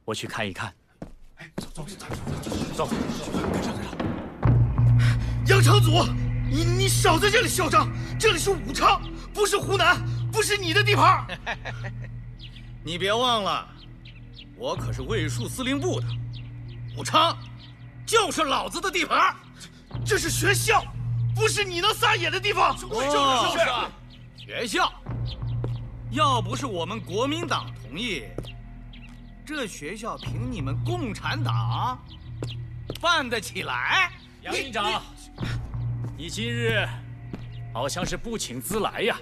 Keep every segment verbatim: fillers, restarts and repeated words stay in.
我去看一看。 哎，走走走走走， 跟上跟上。杨城祖，你你少在这里嚣张！这里是武昌，不是湖南，不是你的地盘。 你别忘了，我可是卫戍司令部的，武昌就是老子的地盘。 这是学校，不是你能撒野的地方。 哦，是啊，学校。要不是我们国民党同意，这学校凭你们共产党办得起来？ 杨营长，你今日好像是不请自来呀。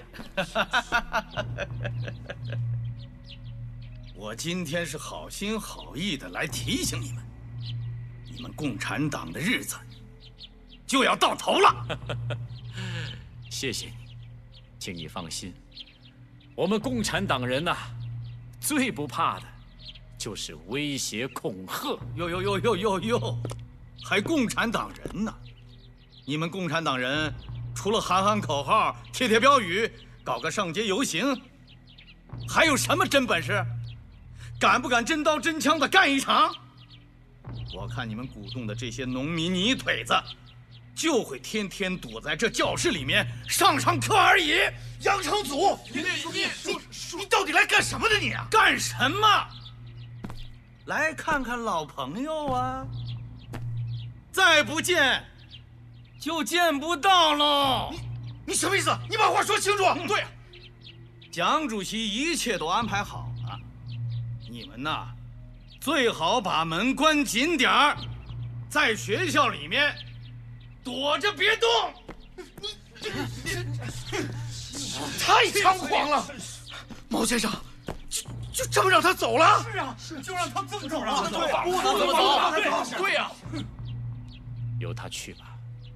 我今天是好心好意的来提醒你们，你们共产党的日子就要到头了。 谢谢你，请你放心，我们共产党人呐、啊，最不怕的就是威胁恐吓。 哟哟哟哟哟哟，还共产党人呢？你们共产党人除了喊喊口号、贴贴标语、搞个上街游行，还有什么真本事？敢不敢真刀真枪的干一场？我看你们鼓动的这些农民泥腿子，就会天天躲在这教室里面上上课而已。 杨城祖，你你你你到底来干什么的你啊？ 干什么？来看看老朋友啊！再不见，就见不到喽。 你你什么意思？你把话说清楚。 嗯、对、啊，蒋主席一切都安排好了，你们呐，最好把门关紧点儿，在学校里面躲着别动。 你这这太猖狂了，毛先生。就这么让他走了？ 是啊，就让他这么走了。 对呀， 不能怎么走？ 对呀， 由他去吧。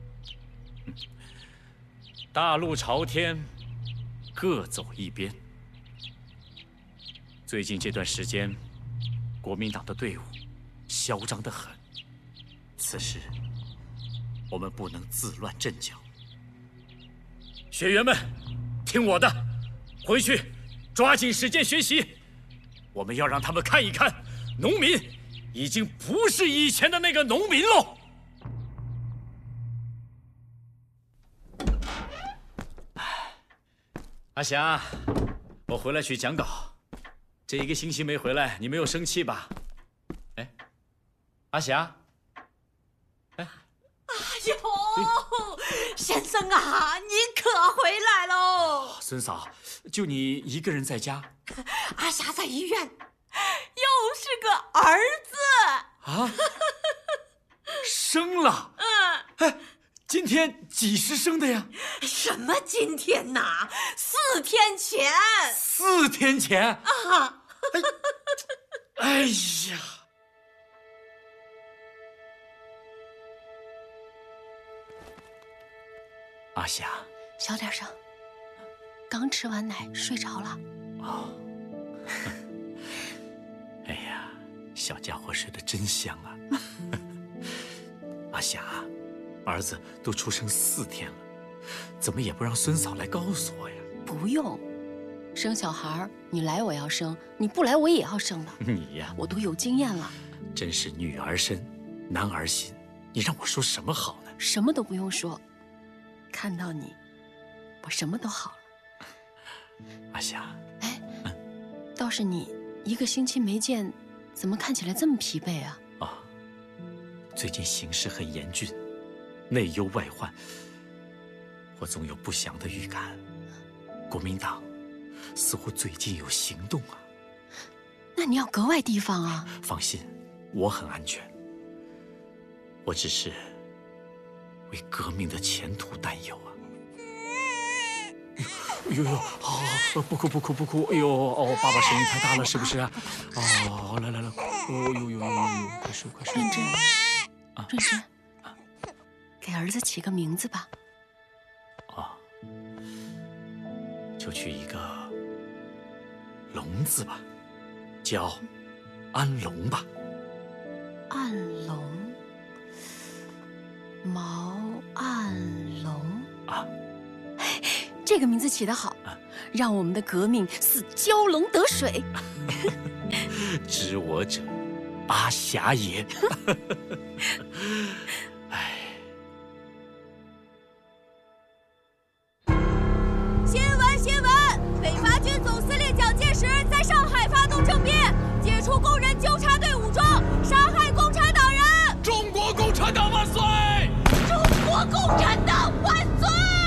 大路朝天，各走一边。最近这段时间，国民党的队伍嚣张得很。此时，我们不能自乱阵脚。学员们，听我的，回去抓紧时间学习。我们要让他们看一看，农民已经不是以前的那个农民喽。阿霞，我回来取讲稿，这一个星期没回来，你没有生气吧？哎，阿霞，哎， 哎呦，先生啊，你可回来喽！ 孙嫂，就你一个人在家？ 阿霞在医院，又是个儿子啊！生了？ 嗯。 哎，今天几时生的呀？ 什么今天呐？四天前。 四天前啊！ 哎，哎呀！阿霞， 小点声。刚吃完奶，睡着了。 哦。哎呀，小家伙睡得真香啊！阿霞，儿子都出生四天了，怎么也不让孙嫂来告诉我呀？ 不用，生小孩你来我要生，你不来我也要生的。 你呀， 我都有经验了。 真是女儿身，男儿心，你让我说什么好呢？ 什么都不用说，看到你，我什么都好了。 阿霞， 哎，嗯、倒是你一个星期没见，怎么看起来这么疲惫啊？ 啊，最近形势很严峻，内忧外患，我总有不祥的预感。国民党似乎最近有行动啊。 那你要格外提防啊！ 放心，我很安全。我只是为革命的前途担忧啊。哎呦呦，好，好，不哭不哭不哭！哎呦，哦，爸爸声音太大了，是不是啊？哦，来来来，哦呦呦呦呦，快睡快睡！ 润之， 啊， 润之，给儿子起个名字吧。 啊，就取一个龙字吧，叫安龙吧。 安龙，毛安龙啊。 这个名字起得好，让我们的革命似蛟龙得水。 知我者阿霞爷。哎， 新闻新闻！北伐军总司令蒋介石在上海发动政变，解除工人纠察队武装，杀害共产党人。 中国共产党万岁！ 中国共产党万岁！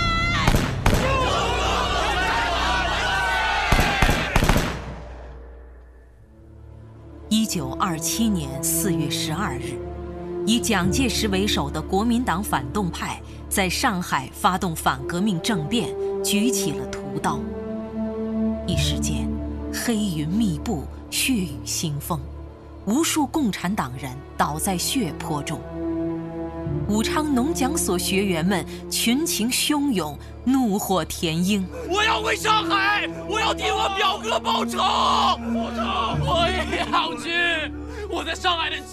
一九二七年四月十二日，以蒋介石为首的国民党反动派在上海发动反革命政变，举起了屠刀。一时间，黑云密布，血雨腥风，无数共产党人倒在血泊中。武昌农讲所学员们群情汹涌，怒火填膺。 我要回上海，我要替我表哥报仇！报仇！ 我也要去，我在上海的